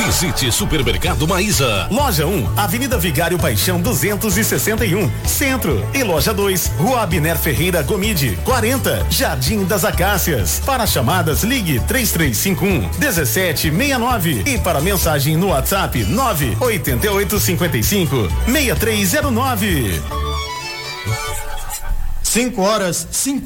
Visite Supermercado Maísa. Loja 1, Avenida Vigário Paixão 261, Centro. E Loja 2, Rua Abner Ferreira Gomide, 40, Jardim das Acácias. Para chamadas, ligue 3351-1769. E para mensagem no WhatsApp, 98855-6309. 5 horas, 5